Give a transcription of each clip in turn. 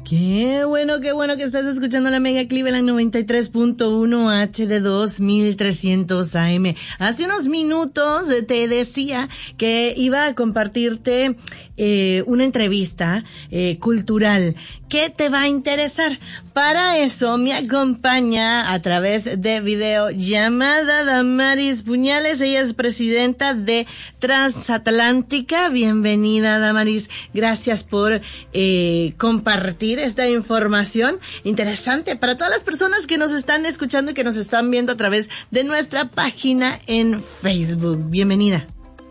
Qué bueno que estás escuchando la Mega Cleveland 93.1 HD2 1300 AM. Hace unos minutos te decía que iba a compartirte una entrevista cultural que te va a interesar. Para eso me acompaña a través de videollamada Damaris Puñales. Ella es presidenta de Transatlántica. Bienvenida, Damaris. Gracias por compartir esta información interesante para todas las personas que nos están escuchando y que nos están viendo a través de nuestra página en Facebook. Bienvenida.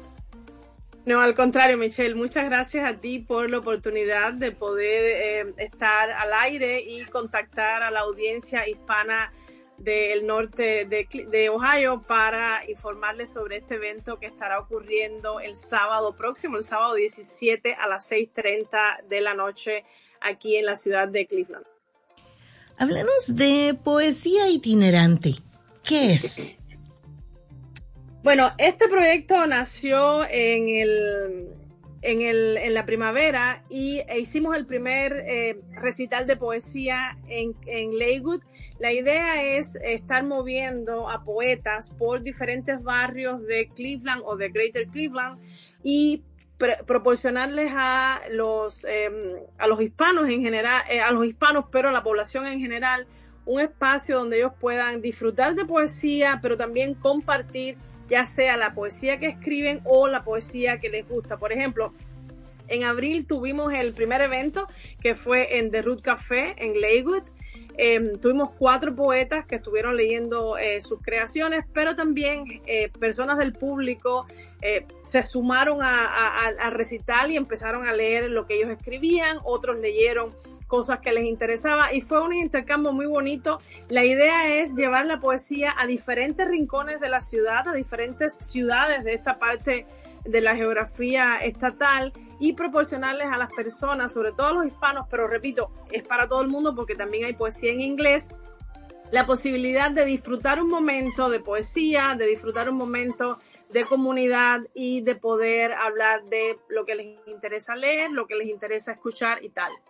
No, al contrario, Michelle, muchas gracias a ti por la oportunidad de poder estar al aire y contactar a la audiencia hispana del norte de Ohio para informarles sobre este evento que estará ocurriendo el sábado próximo, el sábado 17 a las 6:30 de la noche aquí en la ciudad de Cleveland. Háblanos de poesía itinerante. ¿Qué es? Bueno, este proyecto nació en la primavera y hicimos el primer recital de poesía en Lakewood. La idea es estar moviendo a poetas por diferentes barrios de Cleveland o de Greater Cleveland y proporcionarles a los hispanos en general, pero a la población en general, un espacio donde ellos puedan disfrutar de poesía, pero también compartir ya sea la poesía que escriben o la poesía que les gusta. Por ejemplo, en abril tuvimos el primer evento que fue en The Root Café en Lakewood. Tuvimos 4 poetas que estuvieron leyendo sus creaciones, pero también personas del público se sumaron a recital y empezaron a leer lo que ellos escribían. Otros leyeron cosas que les interesaba y fue un intercambio muy bonito. La idea es llevar la poesía a diferentes rincones de la ciudad, a diferentes ciudades de esta parte de la geografía estatal y proporcionarles a las personas, sobre todo a los hispanos, pero repito, es para todo el mundo porque también hay poesía en inglés, la posibilidad de disfrutar un momento de poesía, de disfrutar un momento de comunidad y de poder hablar de lo que les interesa leer, lo que les interesa escuchar y tal.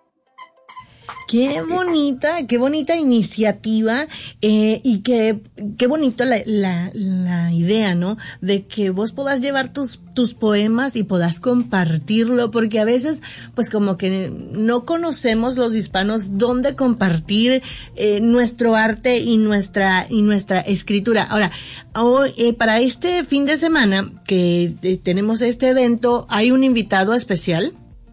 Qué bonita iniciativa y qué bonito la idea, ¿no? De que vos puedas llevar tus poemas y puedas compartirlo, porque a veces pues como que no conocemos los hispanos dónde compartir nuestro arte y nuestra escritura. Ahora, para este fin de semana que tenemos este evento, ¿hay un invitado especial?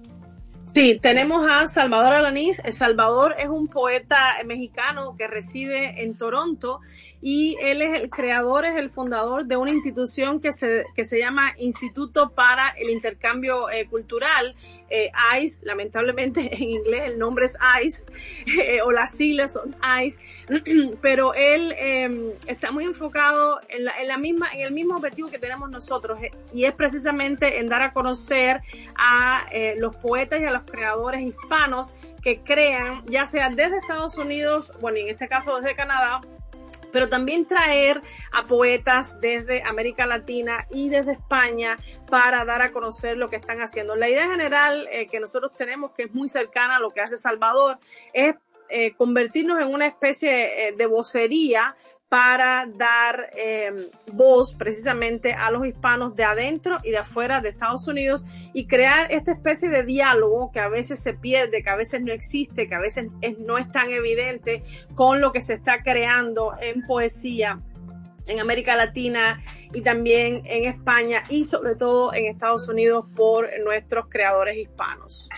Sí, tenemos a Salvador Alanís. Salvador es un poeta mexicano que reside en Toronto y él es el creador, es el fundador de una institución que se llama Instituto para el Intercambio Cultural, ICE. Lamentablemente en inglés el nombre es ICE, o las siglas son ICE, pero él está muy enfocado en el mismo objetivo que tenemos nosotros, y es precisamente en dar a conocer a los poetas y a los creadores hispanos que crean, ya sea desde Estados Unidos, bueno, y en este caso desde Canadá, pero también traer a poetas desde América Latina y desde España para dar a conocer lo que están haciendo. La idea general que nosotros tenemos, que es muy cercana a lo que hace Salvador, es convertirnos en una especie de vocería para dar voz precisamente a los hispanos de adentro y de afuera de Estados Unidos y crear esta especie de diálogo que a veces se pierde, que a veces no existe, que a veces no es tan evidente con lo que se está creando en poesía en América Latina y también en España y sobre todo en Estados Unidos por nuestros creadores hispanos.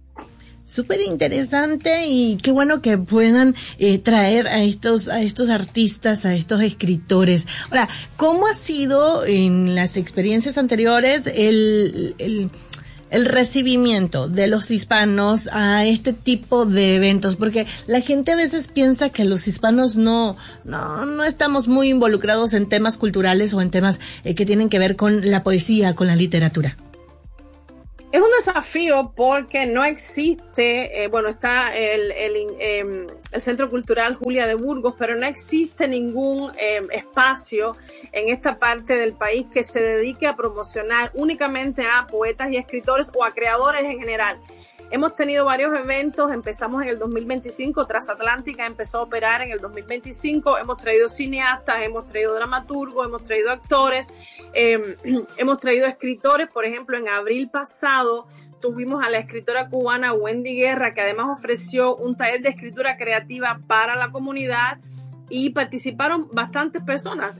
Súper interesante y qué bueno que puedan traer a estos artistas, a estos escritores. Ahora, ¿cómo ha sido en las experiencias anteriores el recibimiento de los hispanos a este tipo de eventos? Porque la gente a veces piensa que los hispanos no estamos muy involucrados en temas culturales o en temas que tienen que ver con la poesía, con la literatura. Es un desafío porque no existe, está el Centro Cultural Julia de Burgos, pero no existe ningún espacio en esta parte del país que se dedique a promocionar únicamente a poetas y escritores o a creadores en general. Hemos tenido varios eventos, empezamos en el 2025, Transatlántica empezó a operar en el 2025, hemos traído cineastas, hemos traído dramaturgos, hemos traído actores, hemos traído escritores. Por ejemplo, en abril pasado tuvimos a la escritora cubana Wendy Guerra, que además ofreció un taller de escritura creativa para la comunidad y participaron bastantes personas.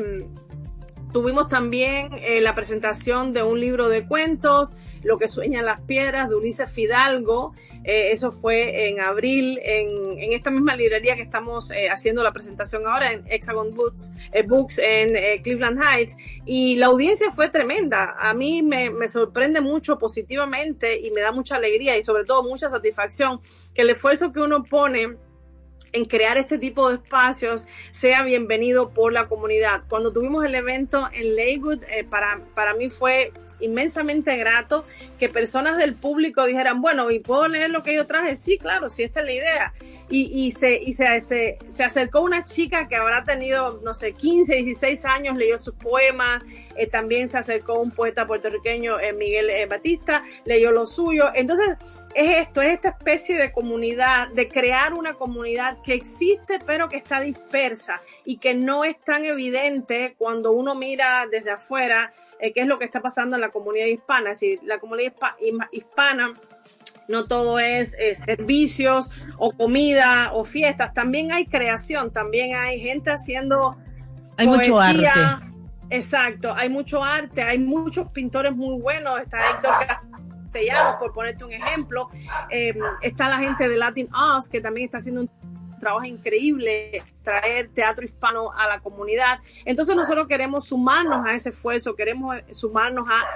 Tuvimos también la presentación de un libro de cuentos, Lo que sueñan las piedras, de Ulises Fidalgo. Eso fue en abril, en esta misma librería que estamos haciendo la presentación ahora, en Hexagon Books en Cleveland Heights. Y la audiencia fue tremenda. A mí me sorprende mucho positivamente y me da mucha alegría y sobre todo mucha satisfacción que el esfuerzo que uno pone en crear este tipo de espacios sea bienvenido por la comunidad. Cuando tuvimos el evento en Lakewood, para mí fue inmensamente grato que personas del público dijeran, bueno, ¿y puedo leer lo que yo traje? Sí, claro, sí, esta es la idea. Y se acercó una chica que habrá tenido, no sé, 15, 16 años, leyó sus poemas. También se acercó un poeta puertorriqueño, Miguel Batista, leyó lo suyo. Entonces, es esta especie de comunidad, de crear una comunidad que existe pero que está dispersa y que no es tan evidente cuando uno mira desde afuera qué es lo que está pasando en la comunidad hispana. Es decir, la comunidad hispana no todo es servicios o comida o fiestas, también hay creación, también hay gente haciendo hay poesía, mucho arte. Exacto, hay mucho arte, hay muchos pintores muy buenos, está Héctor Castellanos, por ponerte un ejemplo, está la gente de Latin Us, que también está haciendo un trabajo increíble, traer teatro hispano a la comunidad. Entonces nosotros queremos sumarnos a ese esfuerzo, queremos sumarnos a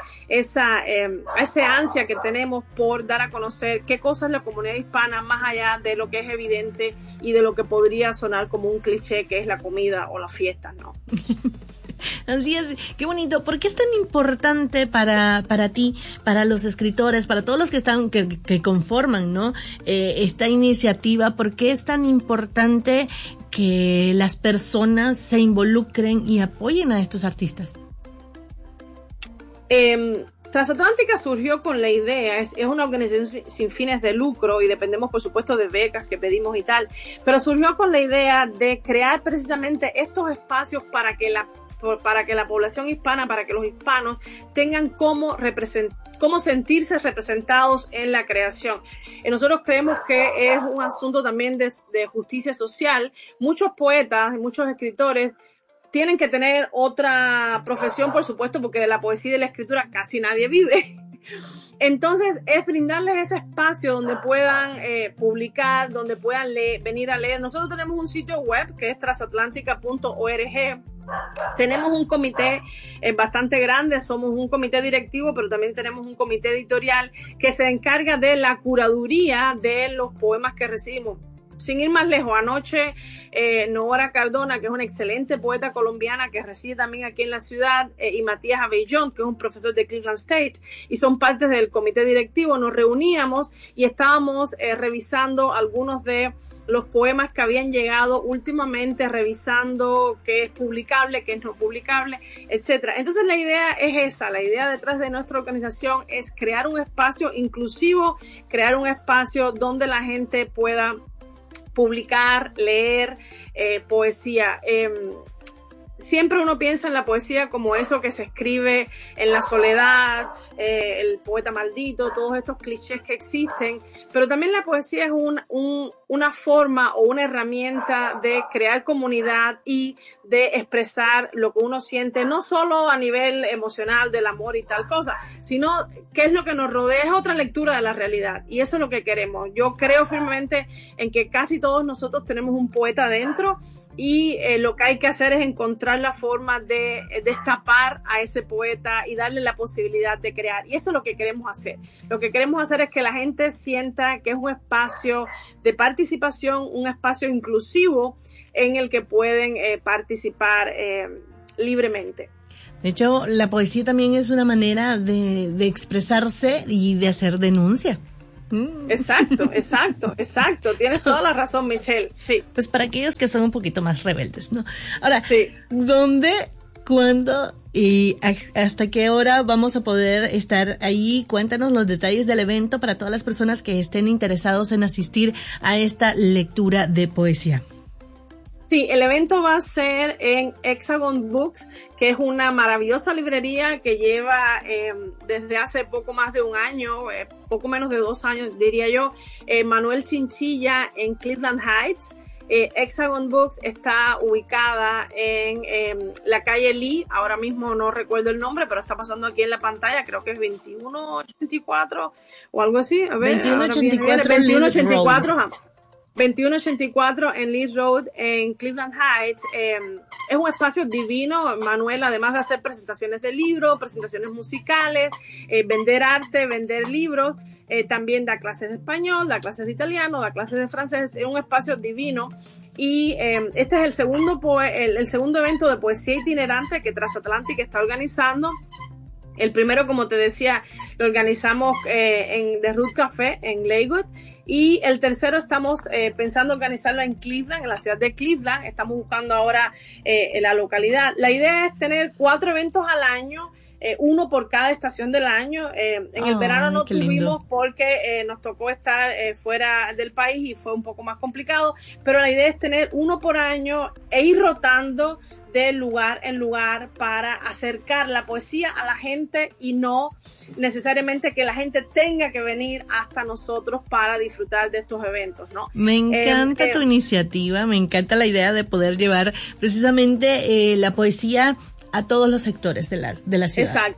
ese ansia que tenemos por dar a conocer qué cosa es la comunidad hispana, más allá de lo que es evidente y de lo que podría sonar como un cliché, que es la comida o las fiestas, ¿no? Así es, qué bonito. ¿Por qué es tan importante para ti, para los escritores, para todos los que conforman, ¿no? Esta iniciativa? ¿Por qué es tan importante que las personas se involucren y apoyen a estos artistas? Transatlántica surgió con la idea, es una organización sin fines de lucro y dependemos por supuesto de becas que pedimos y tal, pero surgió con la idea de crear precisamente estos espacios para que la población hispana, para que los hispanos tengan cómo sentirse representados en la creación. Nosotros creemos que es un asunto también de justicia social. Muchos poetas y muchos escritores tienen que tener otra profesión, por supuesto, porque de la poesía y de la escritura casi nadie vive. Entonces, es brindarles ese espacio donde puedan publicar, donde puedan venir a leer. Nosotros tenemos un sitio web que es transatlántica.org. Tenemos un comité bastante grande, somos un comité directivo, pero también tenemos un comité editorial que se encarga de la curaduría de los poemas que recibimos. Sin ir más lejos, anoche Noora Cardona, que es una excelente poeta colombiana que reside también aquí en la ciudad, y Matías Abellón, que es un profesor de Cleveland State, y son partes del comité directivo, nos reuníamos y estábamos revisando algunos de los poemas que habían llegado últimamente, revisando qué es publicable, qué es no publicable, etcétera. Entonces la idea es esa, la idea detrás de nuestra organización es crear un espacio inclusivo, crear un espacio donde la gente pueda publicar, leer poesía. Siempre uno piensa en la poesía como eso que se escribe en la soledad, el poeta maldito, todos estos clichés que existen, pero también la poesía es una forma o una herramienta de crear comunidad y de expresar lo que uno siente, no solo a nivel emocional del amor y tal cosa, sino qué es lo que nos rodea, es otra lectura de la realidad, y eso es lo que queremos. Yo creo firmemente en que casi todos nosotros tenemos un poeta dentro, y lo que hay que hacer es encontrar la forma de destapar a ese poeta y darle la posibilidad de crear. Y eso es lo que queremos hacer. Lo que queremos hacer es que la gente sienta que es un espacio de participación, un espacio inclusivo en el que pueden participar libremente. De hecho, la poesía también es una manera de expresarse y de hacer denuncia. Exacto. Tienes toda la razón, Michelle. Sí. Pues para aquellos que son un poquito más rebeldes, ¿no? Ahora, sí. ¿dónde, cuándo ¿Y hasta qué hora vamos a poder estar ahí? Cuéntanos los detalles del evento para todas las personas que estén interesados en asistir a esta lectura de poesía. Sí, el evento va a ser en Hexagon Books, que es una maravillosa librería que lleva desde hace poco más de un año, poco menos de 2 años, diría yo, Manuel Chinchilla en Cleveland Heights. Hexagon Books está ubicada en la calle Lee, ahora mismo no recuerdo el nombre, pero está pasando aquí en la pantalla, creo que es 2184 o algo así. A ver, 2184 en Lee Road en Cleveland Heights. Es un espacio divino. Manuel, además de hacer presentaciones de libros, presentaciones musicales, vender arte, vender libros, también da clases de español, da clases de italiano, da clases de francés. Es un espacio divino. Y este es el segundo evento de poesía itinerante que Transatlantic está organizando. El primero, como te decía, lo organizamos en The Root Café en Lakewood, y el tercero estamos pensando organizarlo en Cleveland, en la ciudad de Cleveland. Estamos buscando ahora la localidad. La idea es tener 4 eventos al año, uno por cada estación del año. En el verano no tuvimos porque nos tocó estar fuera del país y fue un poco más complicado, pero la idea es tener uno por año e ir rotando de lugar en lugar para acercar la poesía a la gente y no necesariamente que la gente tenga que venir hasta nosotros para disfrutar de estos eventos, ¿no? Me encanta tu iniciativa, me encanta la idea de poder llevar precisamente la poesía a todos los sectores de la ciudad.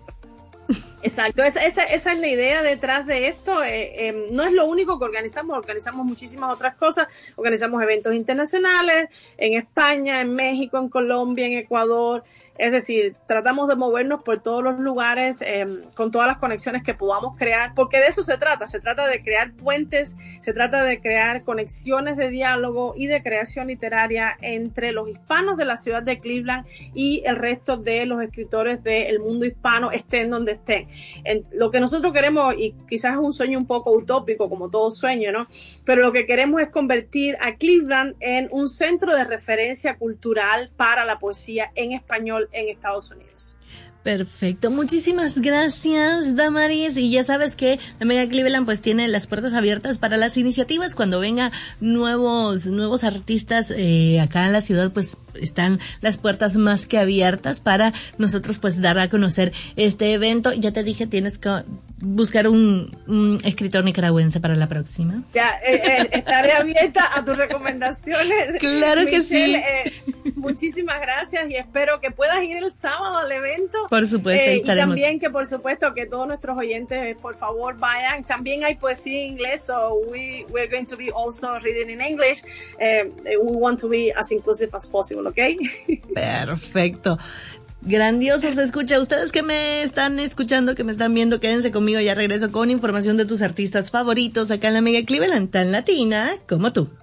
Exacto, esa es la idea detrás de esto. No es lo único que organizamos muchísimas otras cosas. Organizamos eventos internacionales en España, en México, en Colombia, en Ecuador. Es decir, tratamos de movernos por todos los lugares con todas las conexiones que podamos crear, porque de eso se trata de crear puentes, se trata de crear conexiones de diálogo y de creación literaria entre los hispanos de la ciudad de Cleveland y el resto de los escritores del mundo hispano, estén donde estén. Lo que nosotros queremos, y quizás es un sueño un poco utópico, como todo sueño, ¿no? Pero lo que queremos es convertir a Cleveland en un centro de referencia cultural para la poesía en español en Estados Unidos. Perfecto, muchísimas gracias, Damaris, y ya sabes que la Mega Cleveland pues tiene las puertas abiertas para las iniciativas. Cuando venga nuevos artistas acá en la ciudad, pues están las puertas más que abiertas para nosotros pues dar a conocer este evento. Ya te dije, tienes que buscar un escritor nicaragüense para la próxima. Ya, estaré abierta a tus recomendaciones. Claro que Michelle, sí. Muchísimas gracias y espero que puedas ir el sábado al evento. Por supuesto, ahí estaremos. Y también que por supuesto que todos nuestros oyentes por favor vayan. También hay poesía en inglés, so we're going to be also reading in English. We want to be as inclusive as possible, okay? Perfecto. Grandioso se escucha. Ustedes que me están escuchando, que me están viendo, quédense conmigo, ya regreso con información de tus artistas favoritos acá en la Mega Cleveland, tan latina como tú.